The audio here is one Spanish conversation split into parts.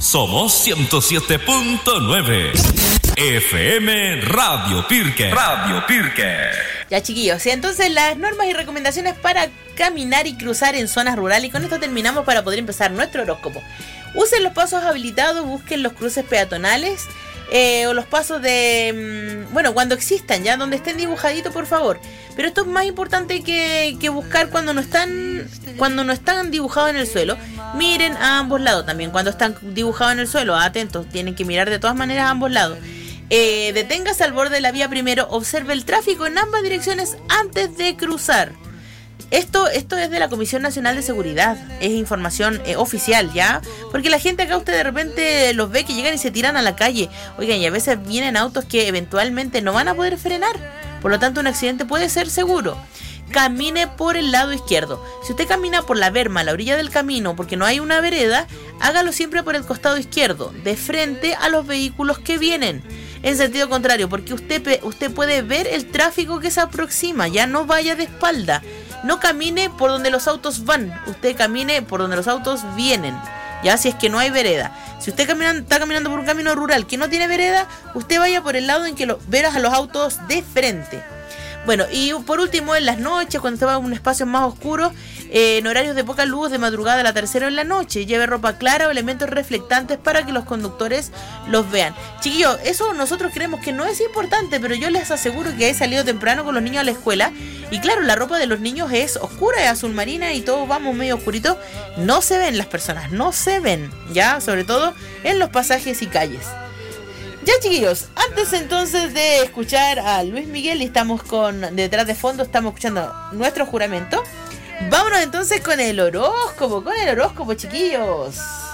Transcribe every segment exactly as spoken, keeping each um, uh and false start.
Somos ciento siete punto nueve. F M Radio Pirque. Radio Pirque. Ya, chiquillos, y entonces las normas y recomendaciones para caminar y cruzar en zonas rurales. Y con esto terminamos para poder empezar nuestro horóscopo. Usen los pasos habilitados, busquen los cruces peatonales eh, o los pasos de... Mmm, bueno, cuando existan, ya, donde estén dibujaditos, por favor. Pero esto es más importante que, que buscar cuando no están cuando no están dibujados en el suelo. Miren a ambos lados también. Cuando están dibujados en el suelo, atentos, tienen que mirar de todas maneras a ambos lados. Eh, deténgase al borde de la vía primero, observe el tráfico en ambas direcciones antes de cruzar. Esto, esto es de la Comisión Nacional de Seguridad, es información eh, oficial, ¿ya? Porque la gente acá, usted de repente los ve que llegan y se tiran a la calle. Oigan, y a veces vienen autos que eventualmente no van a poder frenar. Por lo tanto, un accidente puede ser seguro. Camine por el lado izquierdo. Si usted camina por la berma, a la orilla del camino, porque no hay una vereda, hágalo siempre por el costado izquierdo, de frente a los vehículos que vienen. En sentido contrario, porque usted, usted puede ver el tráfico que se aproxima. Ya no vaya de espalda. No camine por donde los autos van. Usted camine por donde los autos vienen. Ya, si es que no hay vereda. Si usted camina, está caminando por un camino rural que no tiene vereda, usted vaya por el lado en que lo, verás a los autos de frente. Bueno, y por último, en las noches, cuando usted va a un espacio más oscuro, eh, en horarios de poca luz, de madrugada a la tercera en la noche, lleve ropa clara o elementos reflectantes para que los conductores los vean. Chiquillos, eso nosotros creemos que no es importante, pero yo les aseguro que he salido temprano con los niños a la escuela y claro, la ropa de los niños es oscura, es azul marina y todos vamos medio oscurito. No se ven las personas, no se ven, ya, sobre todo en los pasajes y calles. Ya, chiquillos, antes entonces de escuchar a Luis Miguel, y estamos con, detrás de fondo, estamos escuchando nuestro juramento. Vámonos entonces con el horóscopo, con el horóscopo, chiquillos.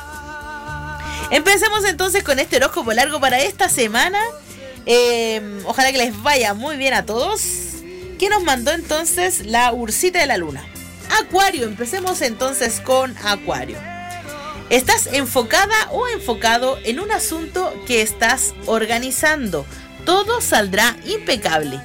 Empecemos entonces con este horóscopo largo para esta semana. Eh, ojalá que les vaya muy bien a todos. ¿Qué nos mandó entonces la Ursita de la Luna? Acuario, empecemos entonces con Acuario. Estás enfocada o enfocado en un asunto que estás organizando. Todo saldrá impecable.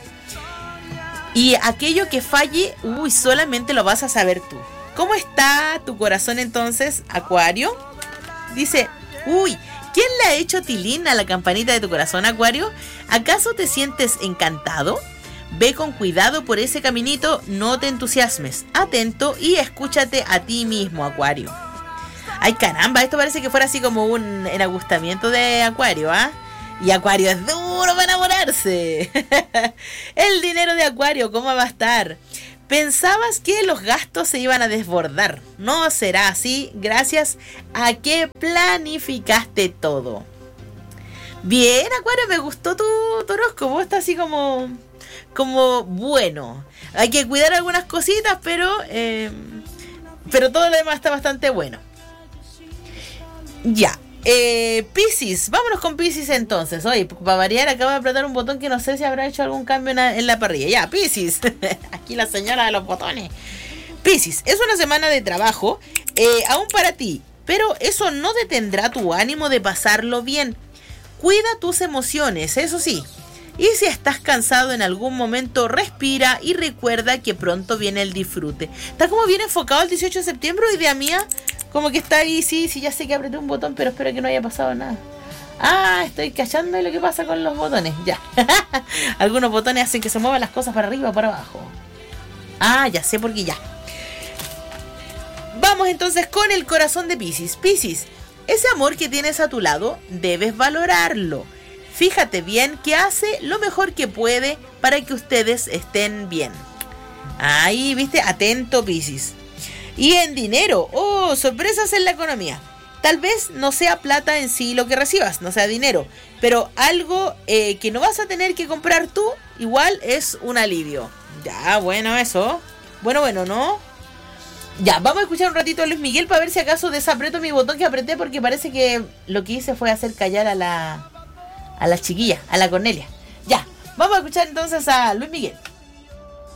Y aquello que falle, uy, solamente lo vas a saber tú. ¿Cómo está tu corazón entonces, Acuario? Dice, uy, ¿quién le ha hecho tilín a la campanita de tu corazón, Acuario? ¿Acaso te sientes encantado? Ve con cuidado por ese caminito, no te entusiasmes. Atento y escúchate a ti mismo, Acuario. Ay, caramba, esto parece que fuera así como un enagustamiento de Acuario, ¿ah? ¿eh? Y Acuario es duro para enamorarse. El dinero de Acuario, ¿cómo va a estar? Pensabas que los gastos se iban a desbordar. No será así gracias a que planificaste todo. Bien, Acuario, me gustó tu, tu horóscopo. Está así como, como bueno. Hay que cuidar algunas cositas, pero, eh, pero todo lo demás está bastante bueno. Ya, eh, Piscis, vámonos con Piscis entonces. Oye, para variar acabo de apretar un botón que no sé si habrá hecho algún cambio en la, en la parrilla. Ya, Piscis, aquí la señora de los botones. Piscis, es una semana de trabajo, eh, aún para ti, pero eso no detendrá tu ánimo de pasarlo bien. Cuida tus emociones, eso sí. Y si estás cansado en algún momento, respira y recuerda que pronto viene el disfrute. Está como bien enfocado el dieciocho de septiembre, idea mía. Como que está ahí, sí, sí, ya sé que apreté un botón, pero espero que no haya pasado nada. Ah, estoy cachando lo que pasa con los botones, ya. Algunos botones hacen que se muevan las cosas para arriba o para abajo. Ah, ya sé por qué, ya. Vamos entonces con el corazón de Piscis. Piscis, ese amor que tienes a tu lado, debes valorarlo. Fíjate bien que hace lo mejor que puede para que ustedes estén bien. Ahí, viste, atento, Piscis. Y en dinero, oh, sorpresas en la economía. Tal vez no sea plata en sí lo que recibas, no sea dinero, pero algo eh, que no vas a tener que comprar tú, igual es un alivio. Ya, bueno eso. Bueno, bueno, ¿no? Ya, vamos a escuchar un ratito a Luis Miguel para ver si acaso desapreto mi botón que apreté, porque parece que lo que hice fue hacer callar a la, a la chiquilla, a la Cornelia. Ya, vamos a escuchar entonces a Luis Miguel.